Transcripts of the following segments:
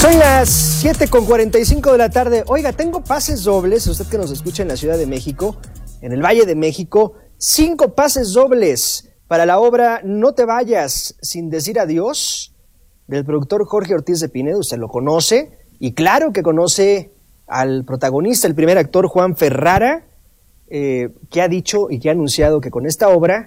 Son las 7:45 de la tarde. Oiga, tengo pases dobles, usted que nos escucha en la Ciudad de México, en el Valle de México, 5 pases dobles para la obra No te vayas sin decir adiós, del productor Jorge Ortiz de Pinedo. Usted lo conoce, y claro que conoce al protagonista, el primer actor, Juan Ferrara, que ha dicho y que ha anunciado que con esta obra,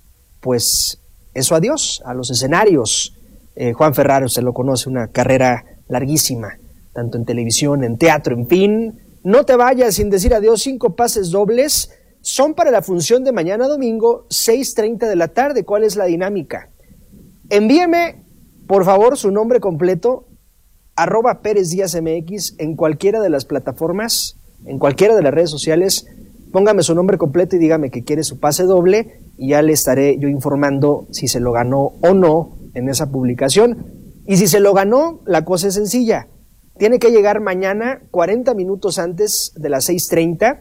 pues, es su adiós a los escenarios. Juan Ferrara, usted lo conoce, una carrera larguísima, tanto en televisión, en teatro, en fin. No te vayas sin decir adiós, 5 pases dobles, son para la función de mañana domingo, 6:30 de la tarde. ¿Cuál es la dinámica? Envíeme, por favor, su nombre completo, @PérezDíazMX, en cualquiera de las plataformas, en cualquiera de las redes sociales. Póngame su nombre completo y dígame que quiere su pase doble, y ya le estaré yo informando si se lo ganó o no en esa publicación. Y si se lo ganó, la cosa es sencilla. Tiene que llegar mañana 40 minutos antes de las 6:30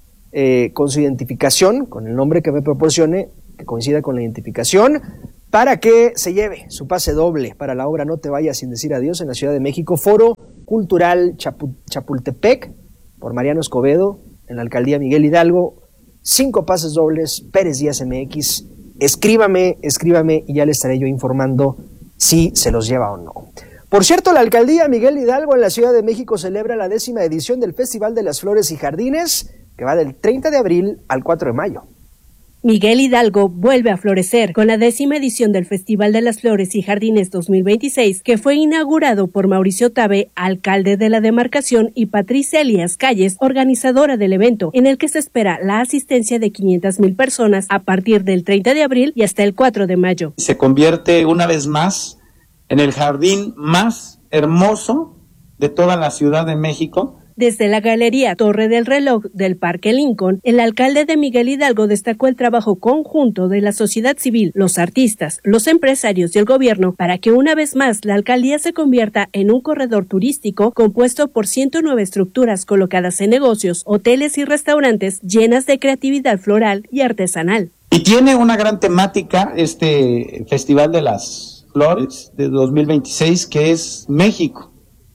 con su identificación, con el nombre que me proporcione, que coincida con la identificación, para que se lleve su pase doble para la obra No te vayas sin decir adiós en la Ciudad de México, Foro Cultural Chapultepec, por Mariano Escobedo, en la Alcaldía Miguel Hidalgo. 5 pases dobles, Pérez Díaz MX. Escríbame y ya le estaré yo informando si se los lleva o no. Por cierto, la Alcaldía Miguel Hidalgo en la Ciudad de México celebra la 10ª edición del Festival de las Flores y Jardines, que va del 30 de abril al 4 de mayo. Miguel Hidalgo vuelve a florecer con la 10ª edición del Festival de las Flores y Jardines 2026, que fue inaugurado por Mauricio Tabe, alcalde de la demarcación, y Patricia Elías Calles, organizadora del evento, en el que se espera la asistencia de 500,000 personas a partir del 30 de abril y hasta el 4 de mayo. Se convierte una vez más en el jardín más hermoso de toda la Ciudad de México. Desde la Galería Torre del Reloj del Parque Lincoln, el alcalde de Miguel Hidalgo destacó el trabajo conjunto de la sociedad civil, los artistas, los empresarios y el gobierno para que una vez más la alcaldía se convierta en un corredor turístico compuesto por 109 estructuras colocadas en negocios, hoteles y restaurantes llenas de creatividad floral y artesanal. Y tiene una gran temática este Festival de las Flores de 2026, que es México.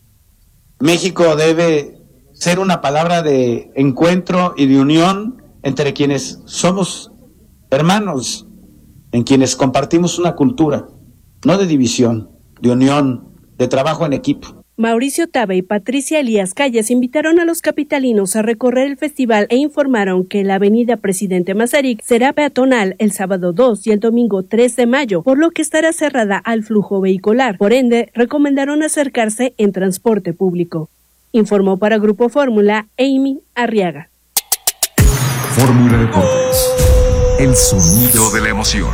México debe ser una palabra de encuentro y de unión entre quienes somos hermanos, en quienes compartimos una cultura, no de división, de unión, de trabajo en equipo. Mauricio Tabe y Patricia Elías Calles invitaron a los capitalinos a recorrer el festival e informaron que la avenida Presidente Mazarik será peatonal el sábado 2 y el domingo 3 de mayo, por lo que estará cerrada al flujo vehicular. Por ende, recomendaron acercarse en transporte público. Informó para Grupo Fórmula Amy Arriaga. Fórmula Deportes, el sonido de la emoción.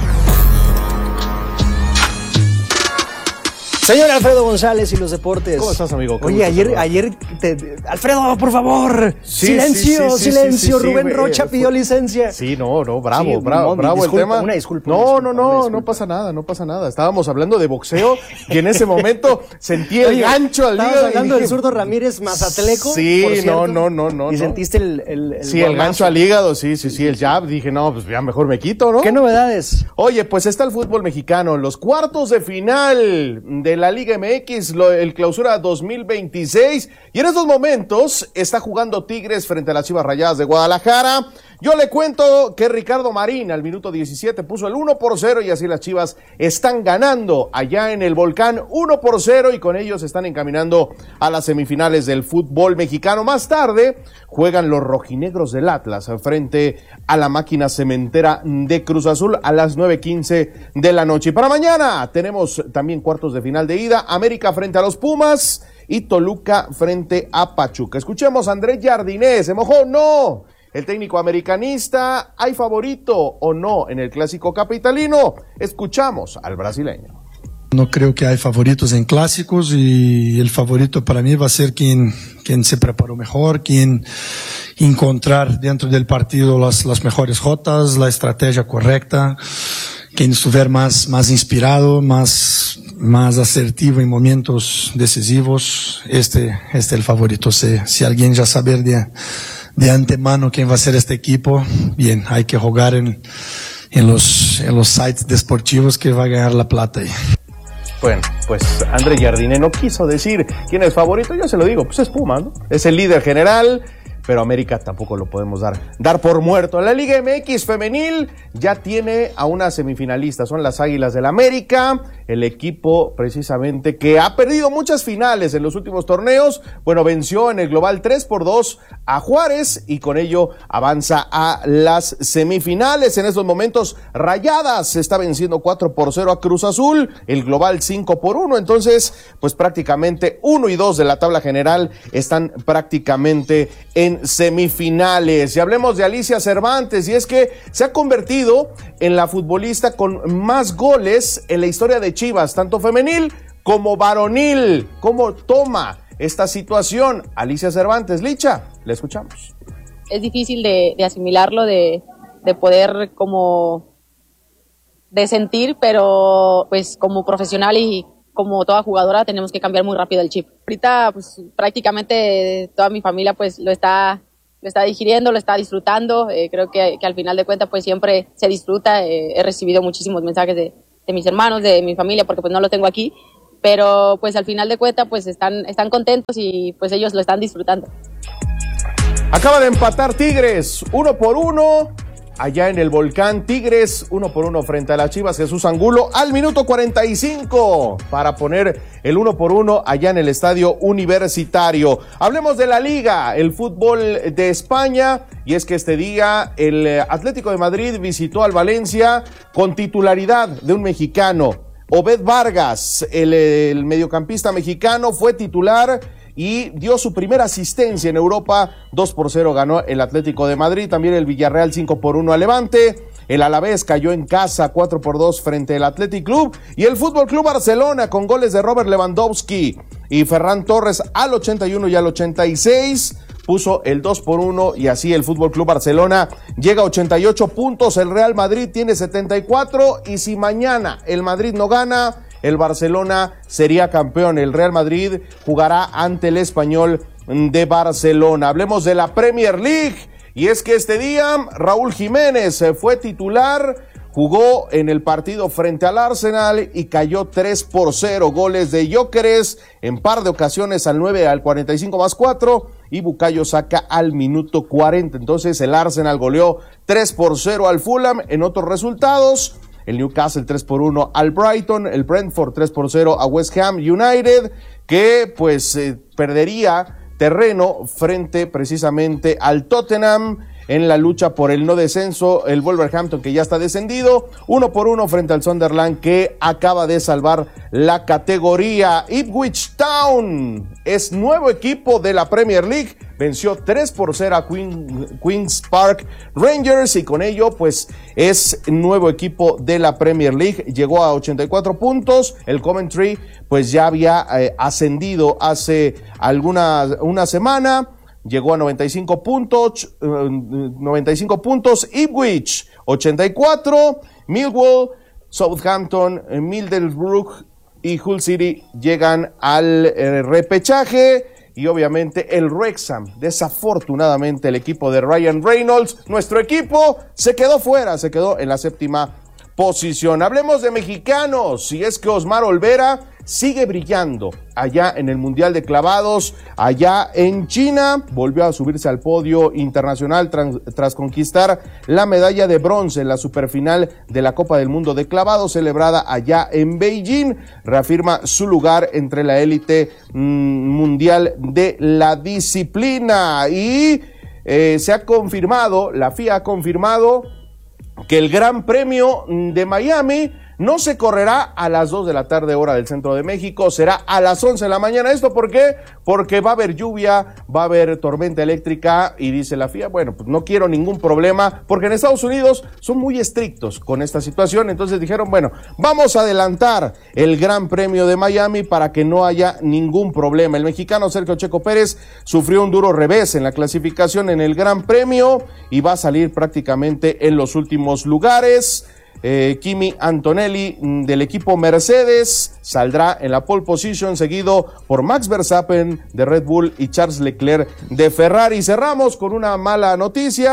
Señor Alfredo González y los deportes. ¿Cómo estás, amigo? Oye, ayer Alfredo, por favor. Sí, silencio. sí, Rubén Rocha pidió licencia. Sí, bravo disculpa, el tema. Una disculpa. No pasa nada. Estábamos hablando de boxeo y en ese momento sentí el gancho al hígado. Estabas hablando del zurdo Ramírez Mazatleco. Sí, por cierto, no. Y sentiste el Sí, el gancho al hígado, sí, el jab. Dije, no, pues ya mejor me quito, ¿no? ¿Qué novedades? Oye, pues está el fútbol mexicano, los cuartos de final de la Liga MX, el Clausura 2026, y en estos momentos está jugando Tigres frente a las Chivas Rayadas de Guadalajara. Yo le cuento que Ricardo Marín al minuto 17 puso el 1-0 y así las Chivas están ganando allá en el Volcán 1-0 y con ellos están encaminando a las semifinales del fútbol mexicano. Más tarde juegan los rojinegros del Atlas frente a la máquina cementera de Cruz Azul a las 9:15 de la noche. Y para mañana tenemos también cuartos de final de ida, América frente a los Pumas y Toluca frente a Pachuca. Escuchemos a Andrés Jardinés. ¿Se mojó? No. El técnico americanista, ¿hay favorito o no en el clásico capitalino? Escuchamos al brasileño. No creo que hay favoritos en clásicos y el favorito para mí va a ser quien se preparó mejor, quien encontrar dentro del partido las mejores jotas, la estrategia correcta, quien estuviera más inspirado, más asertivo en momentos decisivos. Este es el favorito. Si alguien ya saber de antemano quién va a ser este equipo, bien, hay que jugar en los sites deportivos que va a ganar la plata ahí. Bueno, pues André Jardine no quiso decir quién es favorito, yo se lo digo, pues es Pumas, ¿no? Es el líder general, pero América tampoco lo podemos dar por muerto. La Liga MX femenil ya tiene a una semifinalista, son las Águilas del América, el equipo precisamente que ha perdido muchas finales en los últimos torneos. Bueno, venció en el global 3-2 a Juárez y con ello avanza a las semifinales. En estos momentos Rayadas está venciendo 4-0 a Cruz Azul, el global 5-1, entonces pues prácticamente 1 y 2 de la tabla general están prácticamente en semifinales. Y hablemos de Alicia Cervantes, y es que se ha convertido en la futbolista con más goles en la historia de Chivas, tanto femenil como varonil. ¿Cómo toma esta situación Alicia Cervantes? Licha, le escuchamos. Es difícil de asimilarlo, de poder como de sentir, pero pues como profesional y como toda jugadora tenemos que cambiar muy rápido el chip. Ahorita pues prácticamente toda mi familia pues lo está digiriendo, lo está disfrutando. Creo que al final de cuentas pues siempre se disfruta. He recibido muchísimos mensajes de mis hermanos, de mi familia, porque pues no lo tengo aquí, pero pues al final de cuentas pues están contentos y pues ellos lo están disfrutando. Acaba de empatar Tigres 1-1 allá en el Volcán. Tigres 1-1 frente a las Chivas. Jesús Angulo al minuto 45 para poner el 1-1 allá en el Estadio Universitario. Hablemos de la Liga, el fútbol de España, y es que este día el Atlético de Madrid visitó al Valencia con titularidad de un mexicano. Obed Vargas, el mediocampista mexicano, fue titular y dio su primera asistencia en Europa. 2-0 ganó el Atlético de Madrid, también el Villarreal 5-1 al Levante. El Alavés cayó en casa 4-2 frente al Athletic Club, y el Fútbol Club Barcelona con goles de Robert Lewandowski y Ferran Torres al 81 y al 86 puso el 2-1, y así el Fútbol Club Barcelona llega a 88 puntos, el Real Madrid tiene 74, y si mañana el Madrid no gana, el Barcelona sería campeón. El Real Madrid jugará ante el Español de Barcelona. Hablemos de la Premier League, y es que este día Raúl Jiménez fue titular, jugó en el partido frente al Arsenal y cayó 3-0, goles de Gyökeres en par de ocasiones al 9, al 45+4 y Bukayo Saka al minuto 40. Entonces el Arsenal goleó 3-0 al Fulham. En otros resultados, el Newcastle 3-1 al Brighton, el Brentford 3-0 a West Ham United, que pues perdería terreno frente precisamente al Tottenham en la lucha por el no descenso. El Wolverhampton, que ya está descendido, 1-1 frente al Sunderland, que acaba de salvar la categoría. Ipswich Town es nuevo equipo de la Premier League, venció 3-0 a Queen's Park Rangers, y con ello pues es nuevo equipo de la Premier League, llegó a 84 puntos. El Coventry pues ya había ascendido hace una semana, llegó a 95 puntos, Ipswich 84, Millwall, Southampton, Middlesbrough y Hull City llegan al repechaje. Y obviamente el Wrexham, desafortunadamente el equipo de Ryan Reynolds, nuestro equipo, se quedó fuera, se quedó en la 7ª posición. Hablemos de mexicanos, y es que Osmar Olvera sigue brillando allá en el Mundial de Clavados, allá en China. Volvió a subirse al podio internacional tras conquistar la medalla de bronce en la superfinal de la Copa del Mundo de Clavados, celebrada allá en Beijing. Reafirma su lugar entre la élite mundial de la disciplina. Y se ha confirmado, la FIA ha confirmado que el Gran Premio de Miami no se correrá a las 2 de la tarde hora del centro de México, será a las 11 de la mañana. ¿Esto por qué? Porque va a haber lluvia, va a haber tormenta eléctrica, y dice la FIA, bueno, pues no quiero ningún problema, porque en Estados Unidos son muy estrictos con esta situación. Entonces dijeron, bueno, vamos a adelantar el Gran Premio de Miami para que no haya ningún problema. El mexicano Sergio Checo Pérez sufrió un duro revés en la clasificación en el Gran Premio y va a salir prácticamente en los últimos lugares. Kimi Antonelli del equipo Mercedes saldrá en la pole position, seguido por Max Verstappen de Red Bull y Charles Leclerc de Ferrari. Cerramos con una mala noticia.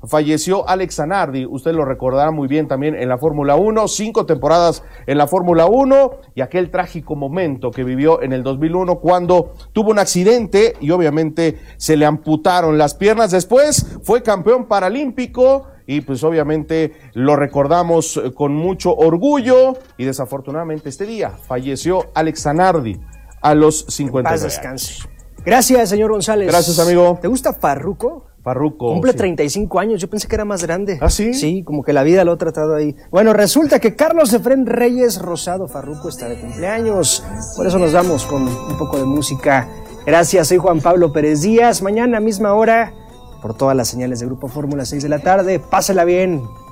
falleció Alex Zanardi, usted lo recordará muy bien también en la Fórmula 1, 5 temporadas en la Fórmula 1 y aquel trágico momento que vivió en el 2001 cuando tuvo un accidente y obviamente se le amputaron las piernas. Después fue campeón paralímpico y pues obviamente lo recordamos con mucho orgullo y desafortunadamente este día falleció Alex Zanardi a los 59 años. Gracias, señor González. Gracias, amigo. ¿Te gusta Farruko? Farruko. Cumple sí. 35 años, yo pensé que era más grande. ¿Ah, sí? Sí, como que la vida lo ha tratado ahí. Bueno, resulta que Carlos Efrén Reyes Rosado Farruko está de cumpleaños. Por eso nos vamos con un poco de música. Gracias, soy Juan Pablo Pérez Díaz. Mañana, misma hora, por todas las señales de Grupo Fórmula, 6 de la tarde. Pásela bien.